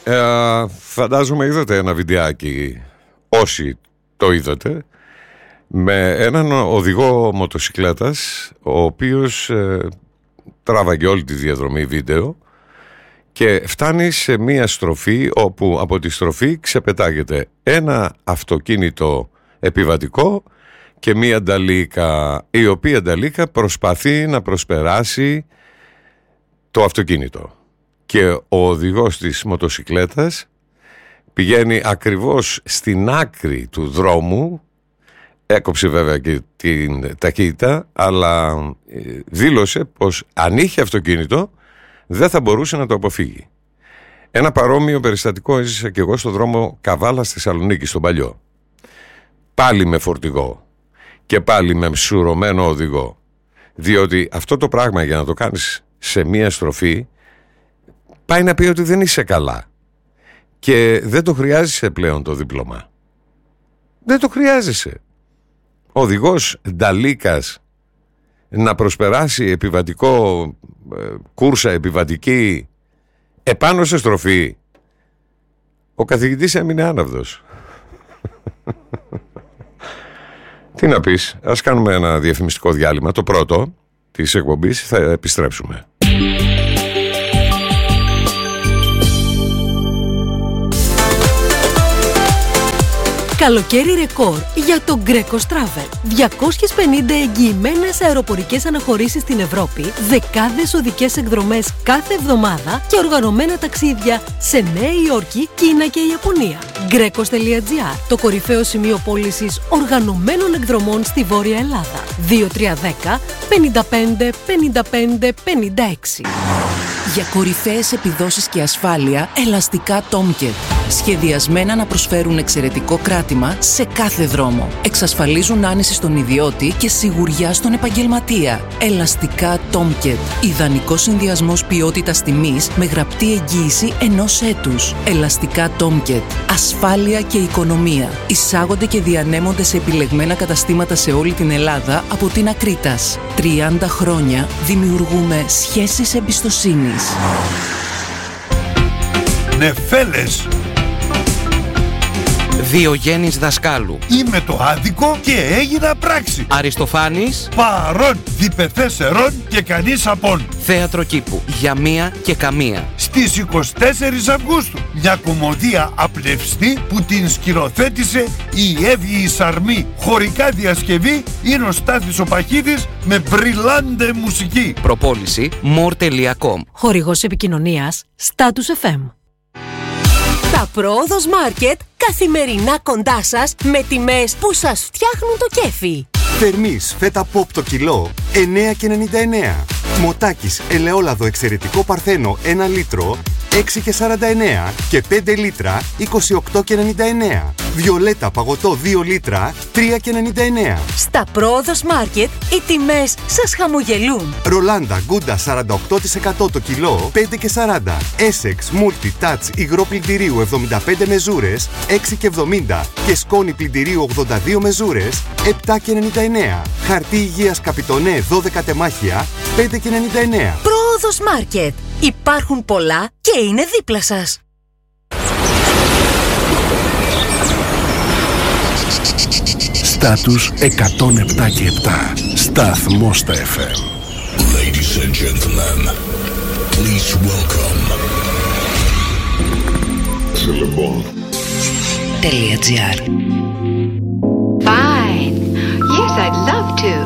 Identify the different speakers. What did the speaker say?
Speaker 1: Φαντάζομαι είδατε ένα βιντεάκι, όσοι το είδατε, με έναν οδηγό μοτοσικλέτας, ο οποίος τράβαγε όλη τη διαδρομή βίντεο και φτάνει σε μία στροφή όπου από τη στροφή ξεπετάγεται ένα αυτοκίνητο επιβατικό και μία νταλίκα, η οποία νταλίκα προσπαθεί να προσπεράσει το αυτοκίνητο. Και ο οδηγός της μοτοσικλέτας πηγαίνει ακριβώς στην άκρη του δρόμου, έκοψε βέβαια και την ταχύτητα, αλλά δήλωσε πως αν είχε αυτοκίνητο δεν θα μπορούσε να το αποφύγει. Ένα παρόμοιο περιστατικό έζησα και εγώ στο δρόμο Καβάλας Θεσσαλονίκη, στον παλιό. Πάλι με φορτηγό και πάλι με μσουρωμένο οδηγό. Διότι αυτό το πράγμα, για να το κάνεις σε μία στροφή, πάει να πει ότι δεν είσαι καλά και δεν το χρειάζεσαι πλέον το δίπλωμα. Δεν το χρειάζεσαι. Ο οδηγός νταλίκας να προσπεράσει επιβατικό, κούρσα επιβατική επάνω σε στροφή, ο καθηγητής έμεινε άναυδος. Τι να πεις, ας κάνουμε ένα διαφημιστικό διάλειμμα, το πρώτο της εκπομπής, θα επιστρέψουμε.
Speaker 2: Καλοκαίρι ρεκόρ για το Greco Travel. 250 εγγυημένες αεροπορικές αναχωρήσεις στην Ευρώπη, δεκάδες οδικές εκδρομές κάθε εβδομάδα και οργανωμένα ταξίδια σε Νέα Υόρκη, Κίνα και Ιαπωνία. Grecos.gr, το κορυφαίο σημείο πώλησης οργανωμένων εκδρομών στη Βόρεια Ελλάδα. 2310 55 55 56. Για κορυφαίες επιδόσεις και ασφάλεια, ελαστικά Tomcat. Σχεδιασμένα να προσφέρουν εξαιρετικό κράτημα σε κάθε δρόμο. Εξασφαλίζουν άνεση στον ιδιώτη και σιγουριά στον επαγγελματία. Ελαστικά Tomcat. Ιδανικός συνδυασμός ποιότητας τιμής με γραπτή εγγύηση 1 έτους. Ελαστικά Tomcat. Ασφάλεια και οικονομία. Εισάγονται και διανέμονται σε επιλεγμένα καταστήματα σε όλη την Ελλάδα από την Ακρίτας. 30 χρόνια δημιουργούμε σχέσεις εμπιστοσύνης.
Speaker 3: Νεφέλες.
Speaker 4: Διογέννης Δασκάλου.
Speaker 3: Είμαι το άδικο και έγινα πράξη.
Speaker 4: Αριστοφάνης.
Speaker 3: Παρών, διπεθέσερον και κανείς απόν.
Speaker 4: Θέατρο κήπου. Για μία και καμία.
Speaker 3: Στις 24 Αυγούστου. Μια κομμωδία απλευστή που την σκηνοθέτησε η Εύη Σαρμή. Χωρικά διασκευή είναι ο Στάθης ο Παχίδης με μπριλάντε μουσική.
Speaker 4: Προπόληση more.com.
Speaker 2: Χορηγός επικοινωνίας Status FM. Τα Πρόοδος Μάρκετ καθημερινά κοντά σας με τιμές που σας φτιάχνουν το κέφι.
Speaker 5: Θερμής φέτα ποπ το κιλό 9,99. Μοτάκης ελαιόλαδο εξαιρετικό παρθένο 1 λίτρο 6,49 και 5 λίτρα 28,99. Βιολέτα παγωτό 2 λίτρα 3,99.
Speaker 2: Στα Πρόοδος Μάρκετ οι τιμές σας χαμογελούν.
Speaker 5: Ρολάντα γκούντα 48% το κιλό 5,40. Essex Multi Touch υγρό πλυντηρίου 75 μεζούρες 6,70 και σκόνη πλυντηρίου 82 μεζούρες 7,99. Χαρτί υγείας Καπιτονέ 12 τεμάχια 5,99.
Speaker 2: Πρόοδος Μάρκετ. Υπάρχουν πολλά και είναι δίπλα σας.
Speaker 6: Στάτους 107 και 7. Σταθμός στα FM.
Speaker 7: Ladies and gentlemen, please welcome
Speaker 2: Telebon.gr